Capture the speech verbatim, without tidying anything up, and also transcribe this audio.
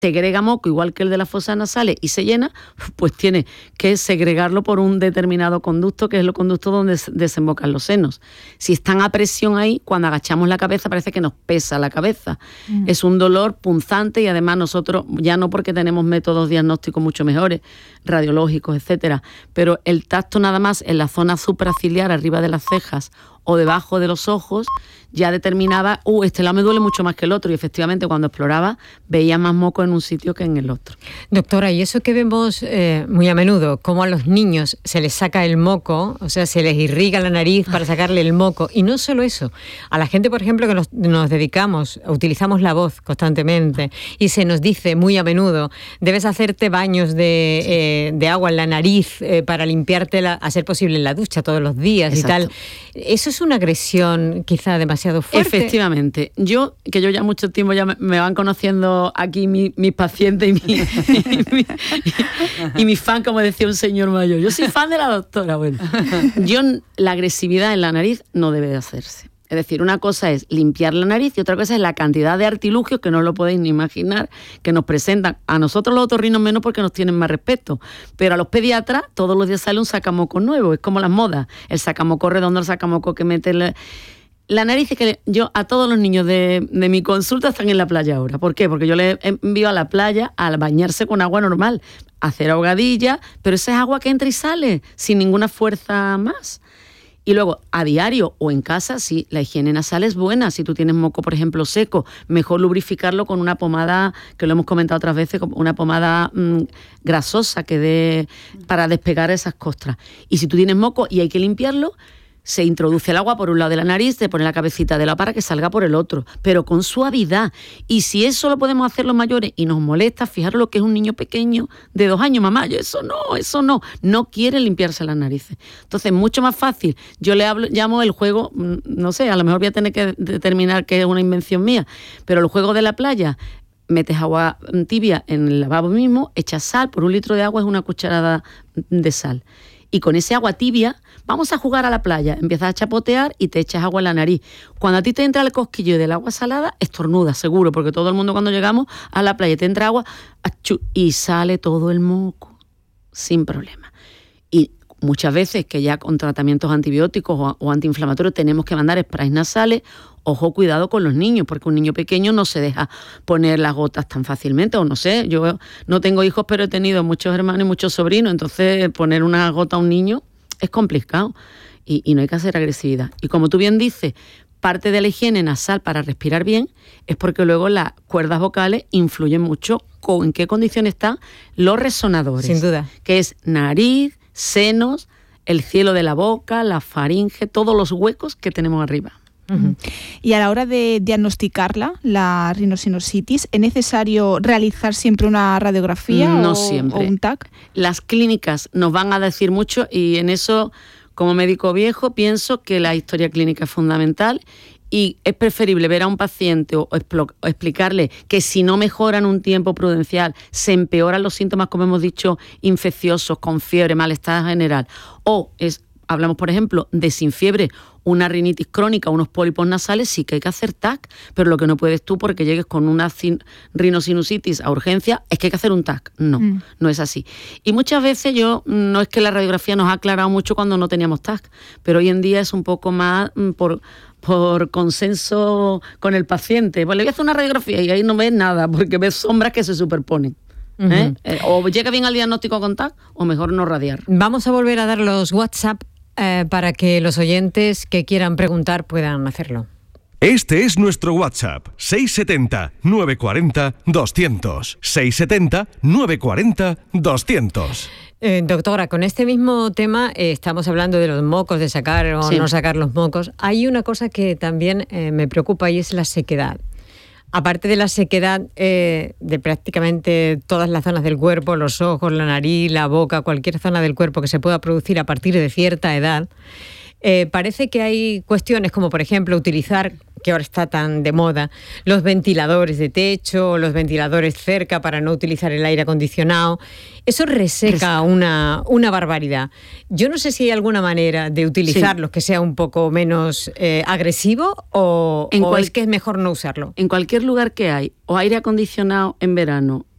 segrega moco igual que el de las fosas nasales y se llena, pues tiene que segregarlo por un determinado conducto, que es el conducto donde desembocan los senos. Si están a presión ahí, cuando agachamos la cabeza parece que nos pesa la cabeza. Mm. Es un dolor punzante y además nosotros, ya no porque tenemos métodos diagnósticos mucho mejores, radiológicos, etcétera, pero el tacto nada más en la zona supraciliar, arriba de las cejas o debajo de los ojos, ya determinaba, uh, este lado me duele mucho más que el otro, y efectivamente cuando exploraba veía más moco en un sitio que en el otro. Doctora, y eso que vemos eh, muy a menudo, como a los niños se les saca el moco, o sea, se les irriga la nariz para sacarle el moco, y no solo eso, a la gente, por ejemplo, que nos, nos dedicamos, utilizamos la voz constantemente, y se nos dice muy a menudo, debes hacerte baños de, eh, de agua en la nariz eh, para limpiarte, la, a ser posible, en la ducha todos los días. Exacto. Y tal. Eso es una agresión quizá demasiado fuerte. Efectivamente. Yo, que yo ya mucho tiempo ya me, me van conociendo aquí mi, mis pacientes y mi, y, mi, y, y mi fan, como decía un señor mayor. Yo soy fan de la doctora. Bueno, yo, la agresividad en la nariz no debe de hacerse. Es decir, una cosa es limpiar la nariz y otra cosa es la cantidad de artilugios, que no lo podéis ni imaginar, que nos presentan. A nosotros los otorrinos menos porque nos tienen más respeto, pero a los pediatras todos los días sale un sacamoco nuevo, es como las modas, el sacamoco redondo, el sacamoco que mete la, la nariz. Es que yo a todos los niños de, de mi consulta están en la playa ahora. ¿Por qué? Porque yo les envío a la playa a bañarse con agua normal, a hacer ahogadilla, pero esa es agua que entra y sale sin ninguna fuerza más. Y luego, a diario o en casa, sí, la higiene nasal es buena. Si tú tienes moco, por ejemplo, seco, mejor lubrificarlo con una pomada, que lo hemos comentado otras veces, una pomada mmm, grasosa que dé para despegar esas costras. Y si tú tienes moco y hay que limpiarlo, se introduce el agua por un lado de la nariz, te pone la cabecita de la para que salga por el otro, pero con suavidad. Y si eso lo podemos hacer los mayores y nos molesta, fijaros lo que es un niño pequeño de dos años, mamá, yo eso no, eso no, no quiere limpiarse las narices. Entonces, mucho más fácil. Yo le hablo, llamo el juego, no sé, a lo mejor voy a tener que determinar que es una invención mía, pero el juego de la playa, metes agua tibia en el lavabo mismo, echas sal, por un litro de agua es una cucharada de sal. Y con ese agua tibia, vamos a jugar a la playa, empiezas a chapotear y te echas agua en la nariz. Cuando a ti te entra el cosquillo del agua salada, estornudas, seguro, porque todo el mundo cuando llegamos a la playa te entra agua achú, y sale todo el moco, sin problema. Y muchas veces que ya con tratamientos antibióticos o, o antiinflamatorios tenemos que mandar sprays nasales. Ojo, cuidado con los niños, porque un niño pequeño no se deja poner las gotas tan fácilmente, o no sé, yo no tengo hijos, pero he tenido muchos hermanos y muchos sobrinos, entonces poner una gota a un niño es complicado y, y no hay que hacer agresividad. Y como tú bien dices, parte de la higiene nasal para respirar bien es porque luego las cuerdas vocales influyen mucho con en qué condiciones están los resonadores. Sin duda. Que es nariz, senos, el cielo de la boca, la faringe, todos los huecos que tenemos arriba. Uh-huh. Y a la hora de diagnosticarla, la rinosinusitis, ¿es necesario realizar siempre una radiografía no o, siempre. o un T A C? Las clínicas nos van a decir mucho y en eso, como médico viejo, pienso que la historia clínica es fundamental y es preferible ver a un paciente o, explo- o explicarle que si no mejora en un tiempo prudencial, se empeoran los síntomas, como hemos dicho, infecciosos, con fiebre, malestar general, o es hablamos, por ejemplo, de sin fiebre, una rinitis crónica, unos pólipos nasales, sí que hay que hacer T A C, pero lo que no puedes tú porque llegues con una sin, rinosinusitis a urgencia, es que hay que hacer un T A C. No, mm. no es así. Y muchas veces yo, no es que la radiografía nos ha aclarado mucho cuando no teníamos T A C, pero hoy en día es un poco más mm, por... por consenso con el paciente. Pues le voy a hacer una radiografía y ahí no ves nada, porque ves sombras que se superponen. Uh-huh. ¿Eh? Eh, o llega bien al diagnóstico con T A C, o mejor no radiar. Vamos a volver a dar los WhatsApp eh, para que los oyentes que quieran preguntar puedan hacerlo. Este es nuestro WhatsApp, seis siete cero, nueve cuatro cero, doscientos. seis siete cero, nueve cuatro cero, doscientos. Eh, doctora, con este mismo tema eh, estamos hablando de los mocos, de sacar o sí. no sacar los mocos. Hay una cosa que también eh, me preocupa y es la sequedad. Aparte de la sequedad eh, de prácticamente todas las zonas del cuerpo, los ojos, la nariz, la boca, cualquier zona del cuerpo que se pueda producir a partir de cierta edad, eh, parece que hay cuestiones como, por ejemplo, utilizar, que ahora está tan de moda, los ventiladores de techo, los ventiladores cerca para no utilizar el aire acondicionado. Eso reseca una, una barbaridad. Yo no sé si hay alguna manera de utilizarlos sí. que sea un poco menos eh, agresivo o, o cual, es que es mejor no usarlo. En cualquier lugar que hay o aire acondicionado en verano